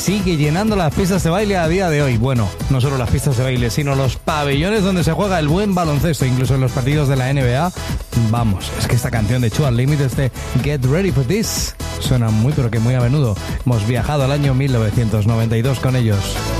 sigue llenando las pistas de baile a día de hoy. Bueno, no solo las pistas de baile, sino los pabellones donde se juega el buen baloncesto, incluso en los partidos de la NBA. Vamos, es que esta canción de Two Unlimited, de Get Ready for This, suena muy pero que muy a menudo. Hemos viajado al año 1992 con ellos.